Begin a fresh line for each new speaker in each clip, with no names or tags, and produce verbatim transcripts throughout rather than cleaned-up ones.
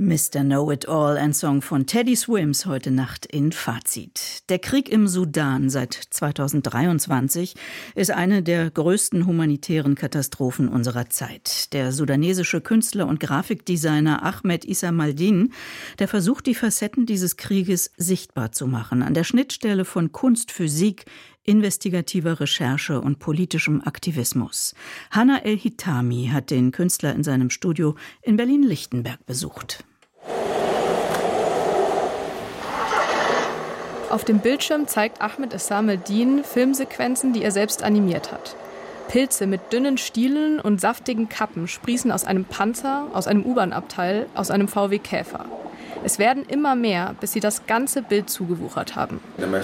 Mister Know-It-All, ein Song von Teddy Swims heute Nacht in Fazit. Der Krieg im Sudan seit zweitausenddreiundzwanzig ist eine der größten humanitären Katastrophen unserer Zeit. Der sudanesische Künstler und Grafikdesigner Ahmed Issa Maldin, der versucht, die Facetten dieses Krieges sichtbar zu machen, an der Schnittstelle von Kunst, Physik, investigativer Recherche und politischem Aktivismus. Hanna El-Hitami hat den Künstler in seinem Studio in Berlin-Lichtenberg besucht.
Auf dem Bildschirm zeigt Ahmed Issa Maldin Filmsequenzen, die er selbst animiert hat. Pilze mit dünnen Stielen und saftigen Kappen sprießen aus einem Panzer, aus einem U-Bahn-Abteil, aus einem V W Käfer. Es werden immer mehr, bis sie das ganze Bild zugewuchert haben.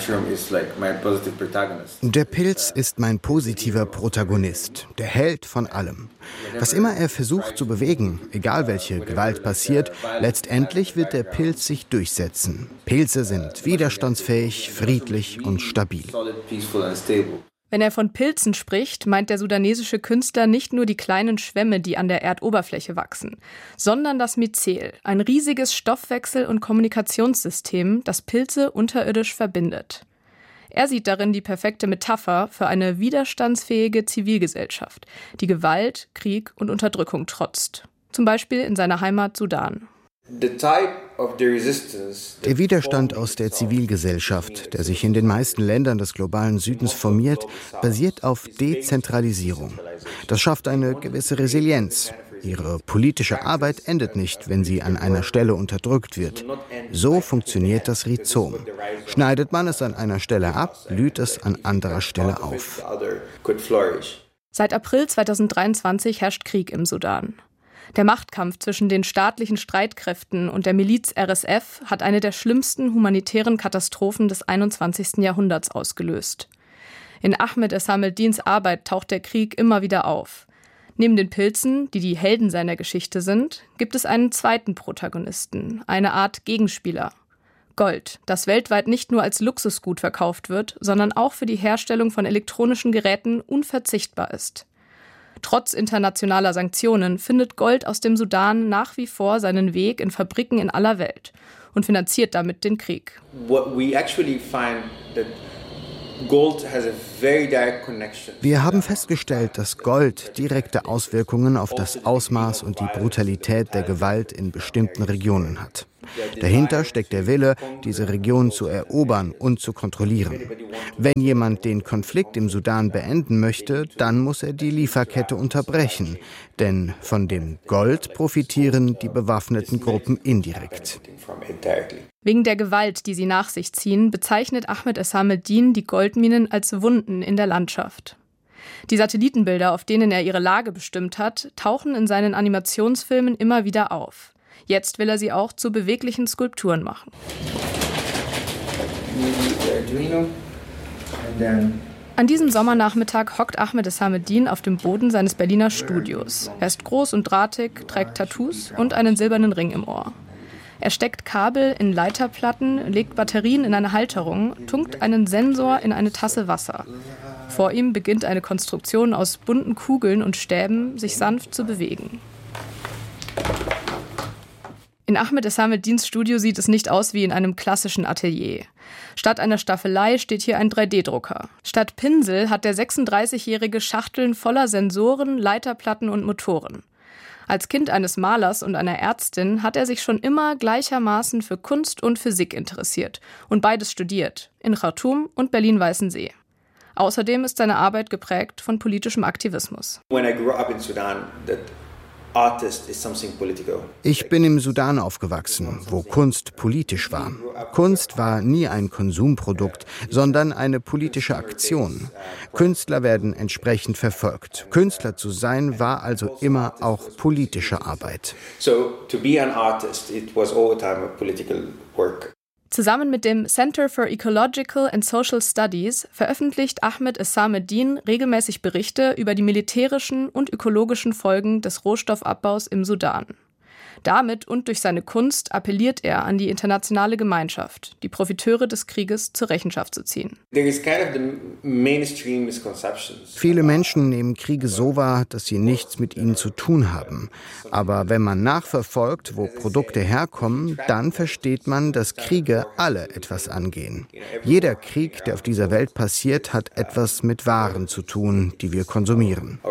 Der Pilz ist mein positiver Protagonist, der Held von allem. Was immer er versucht zu bewegen, egal welche Gewalt passiert, letztendlich wird der Pilz sich durchsetzen. Pilze sind widerstandsfähig, friedlich und stabil.
Wenn er von Pilzen spricht, meint der sudanesische Künstler nicht nur die kleinen Schwämme, die an der Erdoberfläche wachsen, sondern das Myzel, ein riesiges Stoffwechsel- und Kommunikationssystem, das Pilze unterirdisch verbindet. Er sieht darin die perfekte Metapher für eine widerstandsfähige Zivilgesellschaft, die Gewalt, Krieg und Unterdrückung trotzt. Zum Beispiel in seiner Heimat Sudan.
Der Widerstand aus der Zivilgesellschaft, der sich in den meisten Ländern des globalen Südens formiert, basiert auf Dezentralisierung. Das schafft eine gewisse Resilienz. Ihre politische Arbeit endet nicht, wenn sie an einer Stelle unterdrückt wird. So funktioniert das Rhizom. Schneidet man es an einer Stelle ab, blüht es an anderer Stelle auf.
Seit April zweitausenddreiundzwanzig herrscht Krieg im Sudan. Der Machtkampf zwischen den staatlichen Streitkräften und der Miliz R S F hat eine der schlimmsten humanitären Katastrophen des einundzwanzigsten Jahrhunderts ausgelöst. In Ahmed Issa Maldins Arbeit taucht der Krieg immer wieder auf. Neben den Pilzen, die die Helden seiner Geschichte sind, gibt es einen zweiten Protagonisten, eine Art Gegenspieler. Gold, das weltweit nicht nur als Luxusgut verkauft wird, sondern auch für die Herstellung von elektronischen Geräten unverzichtbar ist. Trotz internationaler Sanktionen findet Gold aus dem Sudan nach wie vor seinen Weg in Fabriken in aller Welt und finanziert damit den Krieg.
Wir haben festgestellt, dass Gold direkte Auswirkungen auf das Ausmaß und die Brutalität der Gewalt in bestimmten Regionen hat. Dahinter steckt der Wille, diese Region zu erobern und zu kontrollieren. Wenn jemand den Konflikt im Sudan beenden möchte, dann muss er die Lieferkette unterbrechen. Denn von dem Gold profitieren die bewaffneten Gruppen indirekt.
Wegen der Gewalt, die sie nach sich ziehen, bezeichnet Ahmed Issa Maldin die Goldminen als Wunden in der Landschaft. Die Satellitenbilder, auf denen er ihre Lage bestimmt hat, tauchen in seinen Animationsfilmen immer wieder auf. Jetzt will er sie auch zu beweglichen Skulpturen machen. An diesem Sommernachmittag hockt Ahmed Issa Maldin auf dem Boden seines Berliner Studios. Er ist groß und drahtig, trägt Tattoos und einen silbernen Ring im Ohr. Er steckt Kabel in Leiterplatten, legt Batterien in eine Halterung, tunkt einen Sensor in eine Tasse Wasser. Vor ihm beginnt eine Konstruktion aus bunten Kugeln und Stäben, sich sanft zu bewegen. In Ahmed Issa Maldins Studio sieht es nicht aus wie in einem klassischen Atelier. Statt einer Staffelei steht hier ein drei D Drucker. Statt Pinsel hat der sechsunddreißigjährige Schachteln voller Sensoren, Leiterplatten und Motoren. Als Kind eines Malers und einer Ärztin hat er sich schon immer gleichermaßen für Kunst und Physik interessiert und beides studiert, in Khartoum und Berlin-Weißensee. Außerdem ist seine Arbeit geprägt von politischem Aktivismus.
When I grew up in Sudan, that Ich bin im Sudan aufgewachsen, wo Kunst politisch war. Kunst war nie ein Konsumprodukt, sondern eine politische Aktion. Künstler werden entsprechend verfolgt. Künstler zu sein war also immer auch politische Arbeit.
So to be an artist, it was all the time a political work.
Zusammen mit dem Center for Ecological and Social Studies veröffentlicht Ahmed Issa Maldin regelmäßig Berichte über die militärischen und ökologischen Folgen des Rohstoffabbaus im Sudan. Damit und durch seine Kunst appelliert er an die internationale Gemeinschaft, die Profiteure des Krieges zur Rechenschaft zu ziehen.
Viele Menschen nehmen Kriege so wahr, dass sie nichts mit ihnen zu tun haben. Aber wenn man nachverfolgt, wo Produkte herkommen, dann versteht man, dass Kriege alle etwas angehen. Jeder Krieg, der auf dieser Welt passiert, hat etwas mit Waren zu tun, die wir konsumieren.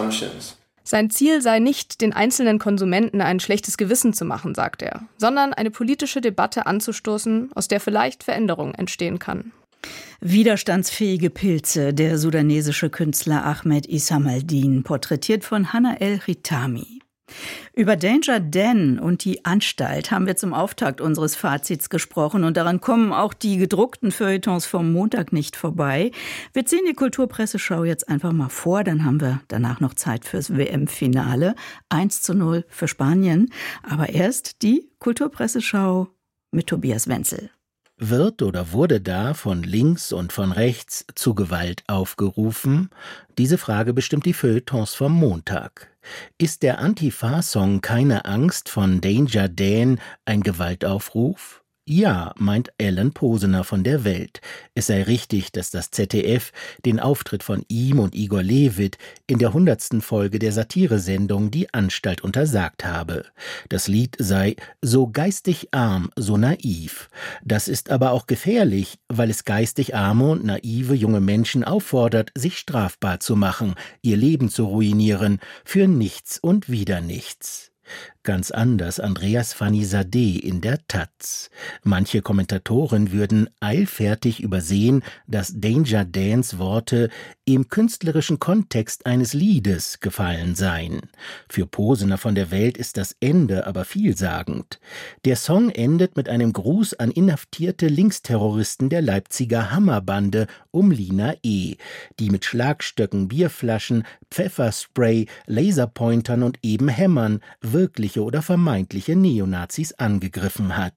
Sein Ziel sei nicht, den einzelnen Konsumenten ein schlechtes Gewissen zu machen, sagt er, sondern eine politische Debatte anzustoßen, aus der vielleicht Veränderung entstehen kann.
Widerstandsfähige Pilze, der sudanesische Künstler Ahmed Isamaldin, porträtiert von Hannah El-Ritami. Über Danger Dan und die Anstalt haben wir zum Auftakt unseres Fazits gesprochen und daran kommen auch die gedruckten Feuilletons vom Montag nicht vorbei. Wir ziehen die Kulturpresseschau jetzt einfach mal vor, dann haben wir danach noch Zeit fürs W M-Finale. eins zu null für Spanien, aber erst die Kulturpresseschau mit Tobias Wenzel.
Wird oder wurde da von links und von rechts zu Gewalt aufgerufen? Diese Frage bestimmt die Feuilletons vom Montag. Ist der Antifa-Song Keine Angst von Danger Dan ein Gewaltaufruf? Ja, meint Alan Posener von der Welt. Es sei richtig, dass das Z D F den Auftritt von ihm und Igor Levit in der hundertsten Folge der Satiresendung Die Anstalt untersagt habe. Das Lied sei so geistig arm, so naiv. Das ist aber auch gefährlich, weil es geistig arme und naive junge Menschen auffordert, sich strafbar zu machen, ihr Leben zu ruinieren, für nichts und wieder nichts. Ganz anders Andreas Fanizadeh in der Taz. Manche Kommentatoren würden eilfertig übersehen, dass Danger Dans Worte im künstlerischen Kontext eines Liedes gefallen seien. Für Posener von der Welt ist das Ende aber vielsagend. Der Song endet mit einem Gruß an inhaftierte Linksterroristen der Leipziger Hammerbande um Lina E., die mit Schlagstöcken, Bierflaschen, Pfefferspray, Laserpointern und eben Hämmern wirkliche oder vermeintliche Neonazis angegriffen hat.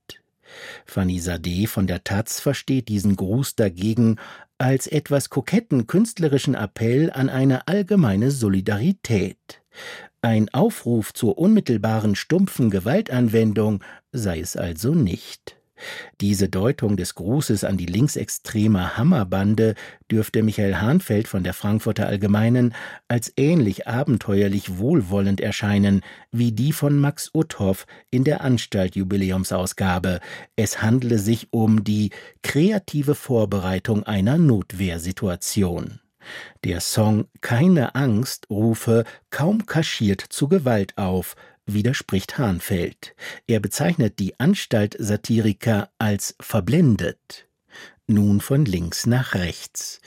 Fanizadeh von der Taz versteht diesen Gruß dagegen als etwas koketten künstlerischen Appell an eine allgemeine Solidarität. Ein Aufruf zur unmittelbaren stumpfen Gewaltanwendung sei es also nicht. Diese Deutung des Grußes an die linksextreme Hammerbande dürfte Michael Hahnfeld von der Frankfurter Allgemeinen als ähnlich abenteuerlich wohlwollend erscheinen wie die von Max Uthoff in der Anstalt-Jubiläumsausgabe. Es handle sich um die kreative Vorbereitung einer Notwehrsituation. Der Song Keine Angst rufe kaum kaschiert zu Gewalt auf, widerspricht Hahnfeld. Er bezeichnet die Anstaltsatiriker als verblendet. Nun von links nach rechts.